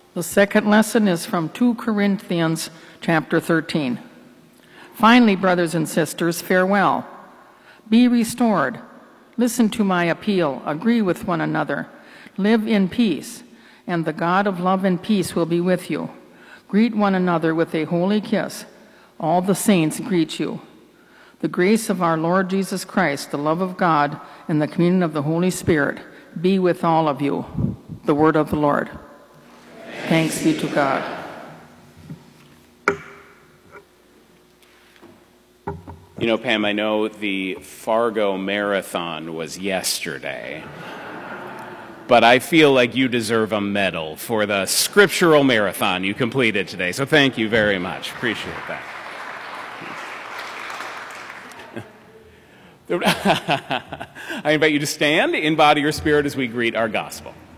The second lesson is from 2 Corinthians chapter 13. Finally, brothers and sisters, farewell. Be restored. Listen to my appeal. Agree with one another. Live in peace, and the God of love and peace will be with you. Greet one another with a holy kiss. All the saints greet you. The grace of our Lord Jesus Christ, the love of God, and the communion of the Holy Spirit be with all of you. The word of the Lord. Thanks be to God. You know, Pam, I know the Fargo Marathon was yesterday, but I feel like you deserve a medal for the scriptural marathon you completed today. So thank you very much. Appreciate that. I invite you to stand, embody your spirit as we greet our gospel.